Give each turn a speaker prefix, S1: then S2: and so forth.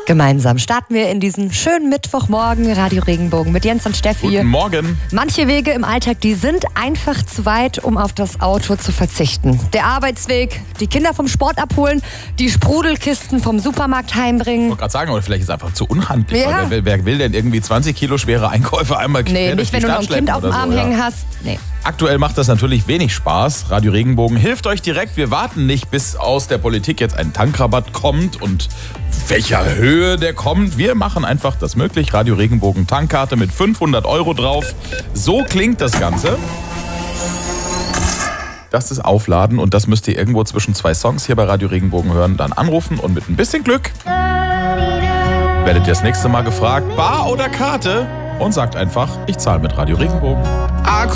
S1: Gemeinsam starten wir in diesen schönen Mittwochmorgen Radio Regenbogen mit Jens und Steffi.
S2: Guten Morgen.
S1: Manche Wege im Alltag, die sind einfach zu weit, um auf das Auto zu verzichten. Der Arbeitsweg, die Kinder vom Sport abholen, die Sprudelkisten vom Supermarkt heimbringen.
S2: Ich wollte gerade sagen, oder vielleicht ist es einfach zu unhandlich.
S1: Ja.
S2: Wer will denn irgendwie 20 Kilo schwere Einkäufe einmal quer durch
S1: nicht
S2: die
S1: wenn du noch
S2: Stadt
S1: ein Kind
S2: schleppen
S1: auf dem
S2: oder
S1: Arm
S2: so,
S1: hängen hast. Nee.
S2: Aktuell macht das natürlich wenig Spaß. Radio Regenbogen hilft euch direkt. Wir warten nicht, bis aus der Politik jetzt ein Tankrabatt kommt und welcher Höhe der kommt. Wir machen einfach das möglich. Radio Regenbogen Tankkarte mit 500 € drauf. So klingt das Ganze. Das ist Aufladen und das müsst ihr irgendwo zwischen 2 Songs hier bei Radio Regenbogen hören. Dann anrufen und mit ein bisschen Glück werdet ihr das nächste Mal gefragt, Bar oder Karte? Und sagt einfach, ich zahle mit Radio Regenbogen.